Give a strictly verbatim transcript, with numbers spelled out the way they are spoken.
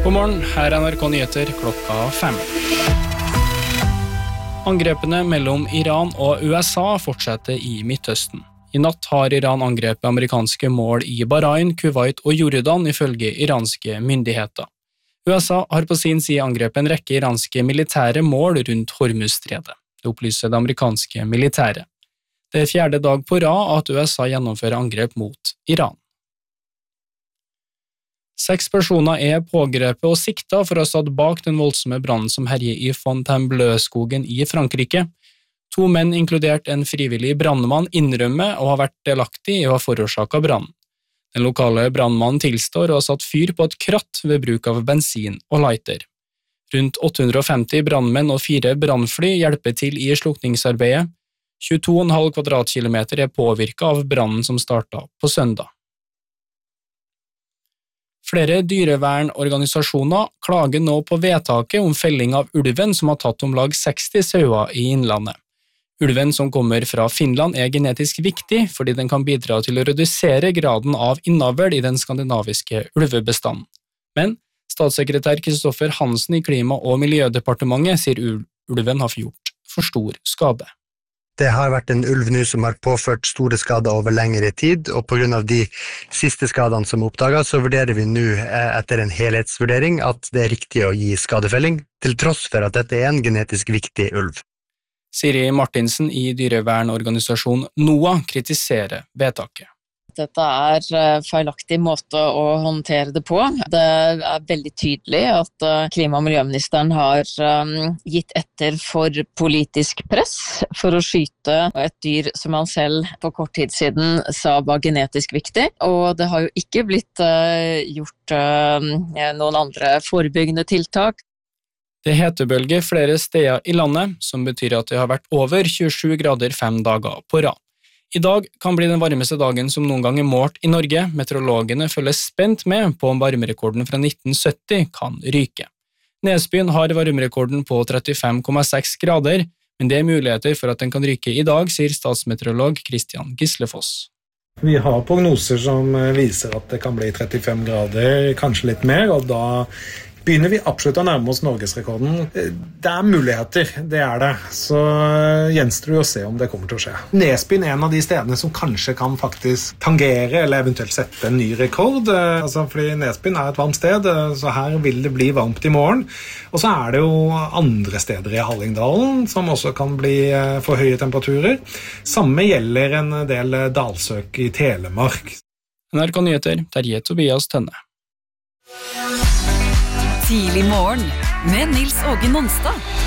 God morgen, her er N R K Nyheter klokka fem. Angrepene mellom Iran og U S A fortsetter i Midtøsten. I natt har Iran angrepet amerikanske mål i Bahrain, Kuwait og Jordan ifølge iranske myndigheter. U S A har på sin side angrepet en rekke iranske militære mål rundt Hormuzstredet. Det opplyser det amerikanske militæret. Det er fjerde dag på rad at U S A gjennomfører angrep mot Iran. Seks personer er pågrepet og siktet for å ha stått bak den voldsomme brannen som herjer i Fontainebleau-skogen i Frankrike. To menn, inkludert en frivillig brannmann, innrømmer og har vært delaktig i å ha forårsaket brannen. Den lokale brannmannen tilstår å ha satt fyr på et kratt ved bruk av bensin og lighter. Rundt åtte hundre og femti brannmenn og fire brannfly hjelper til i slukningsarbeidet. tjueto komma fem kvadratkilometer er påvirket av brannen som startet på søndag. Flere dyrevernorganisasjoner klager nå på vedtaket om felling av ulven som har tatt om lag seksti sauer i innlandet. Ulven som kommer fra Finland er genetisk viktig fordi den kan bidra til å redusere graden av innavl i den skandinaviske ulvebestanden. Men statssekretær Kristoffer Hansen i Klima- og miljødepartementet sier ulven har gjort for stor skade. Det har vært en ulv nå som har påført store skader over lengre tid, og på grunn av de siste skadene som er oppdaget, så vurderer vi nå etter en helhetsvurdering at det er riktig å gi skadefelling, til tross for at dette er en genetisk viktig ulv. Siri Martinsen i dyrevernorganisasjonen NOAH kritiserer vedtaket. Dette er en feilaktig måte å håndtere det på. Det er veldig tydelig at klima- og miljøministeren har gitt etter for politisk press for å skyte et dyr som han selv på kort tid siden sa var genetisk viktig. Og det har jo ikke blitt gjort noen andre forebyggende tiltak. Det er hetebølge flere steder i landet, som betyr at det har vært over tjuesju grader fem dager på rad. I dag kan bli den varmeste dagen som noen gang er målt i Norge. Meteorologene følger spent med på om varmerekorden fra nitten sytti kan ryke. Nesbyen har varmerekorden på trettifem komma seks grader, men det er muligheter for at den kan ryke i dag, sier statsmeteorolog Kristian Gislefoss. Vi har prognoser som viser at det kan bli trettifem grader, kanskje litt mer, og da begynner vi absolutt å nærme oss norgesrekorden. Det er muligheter, det er det. Så gjenstår det å se om det kommer til å skje. Nesbyen er en av de stedene som kanskje kan faktisk tangere eller eventuelt sette en ny rekord. Altså, fordi Nesbyen er et varmt sted, så her vil det bli varmt i morgen. Og så er det jo andre steder i Hallingdalen som også kan bli for høye temperaturer. Samme gjelder en del dalsøk i Telemark. N R K Nyheter, Terje Tobias Tønne. Tidlig morgen med Nils Åge Nonstad.